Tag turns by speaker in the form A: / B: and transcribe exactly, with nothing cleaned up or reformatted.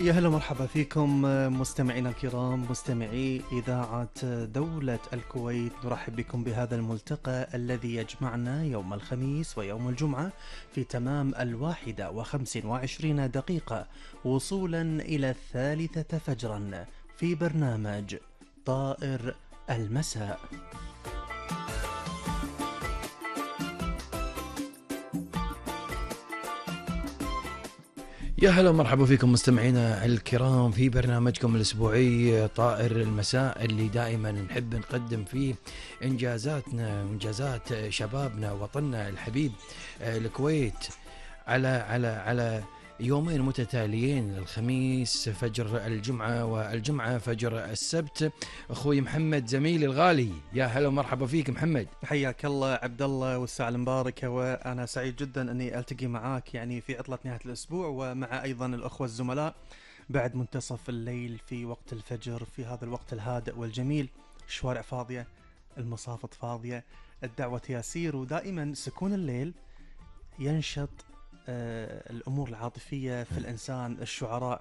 A: يا هلا مرحبا فيكم مستمعينا الكرام، مستمعي إذاعة دولة الكويت. نرحب بكم بهذا الملتقى الذي يجمعنا يوم الخميس ويوم الجمعة في تمام الواحدة وخمس وعشرين دقيقة وصولا إلى الثالثة فجرا في برنامج طائر المساء.
B: يا هلا ومرحبا فيكم مستمعينا الكرام في برنامجكم الأسبوعي طائر المساء، اللي دائما نحب نقدم فيه إنجازاتنا وإنجازات شبابنا وطننا الحبيب الكويت على على على يومين متتاليين، الخميس فجر الجمعة والجمعة فجر السبت. أخوي محمد زميلي الغالي، يا هلا ومرحبا فيك محمد.
A: حياك الله عبد الله والساعة المباركة، وأنا سعيد جدا أني ألتقي معاك يعني في عطلة نهاية الأسبوع، ومع أيضا الأخوة الزملاء بعد منتصف الليل في وقت الفجر، في هذا الوقت الهادئ والجميل. الشوارع فاضية، المصافط فاضية، الدعوة يسير، ودائما سكون الليل ينشط آه الأمور العاطفية في الإنسان. الشعراء